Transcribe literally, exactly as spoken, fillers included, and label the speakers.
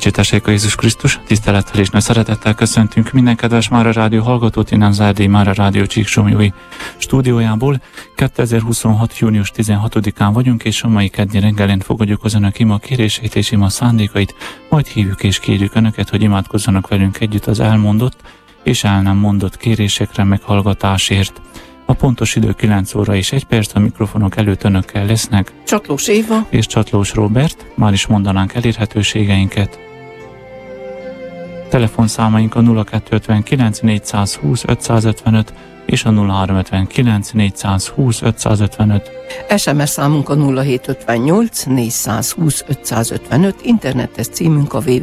Speaker 1: Dicsértessék a Jézus Krisztus, tisztelettel és nagy szeretettel köszöntünk minden kedves Mára Rádió hallgatót innen Zárdai Mára Rádió Csíksomlyói stúdiójából. kétezer-huszonhat. június tizenhatodikán vagyunk, és a mai keddi reggelén fogadjuk az önök ima kéréseit és ima szándékait, majd hívjuk és kérjük önöket, hogy imádkozzanak velünk együtt az elmondott és el nem mondott kérésekre meghallgatásért. A pontos idő kilenc óra és egy perc, a mikrofonok előtt önökkel lesznek
Speaker 2: Csatlós Éva
Speaker 1: és Csatlós Róbert. Már is mondanánk elérhetőségeinket. Telefonszámaink a nulla kettőszázötvenkilenc négyszázhúsz ötszázötvenöt és a nulla háromszázötvenkilenc négyszázhúsz ötszázötvenöt.
Speaker 2: es em es számunk a nulla hétszázötvennyolc négyszázhúsz ötszázötvenöt, internetes címünk a